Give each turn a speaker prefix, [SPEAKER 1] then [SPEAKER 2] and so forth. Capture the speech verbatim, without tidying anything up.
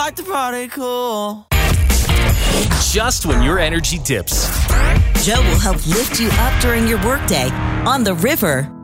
[SPEAKER 1] like to party cool.
[SPEAKER 2] Just when your energy dips.
[SPEAKER 3] Joe will help lift you up during your workday on the river.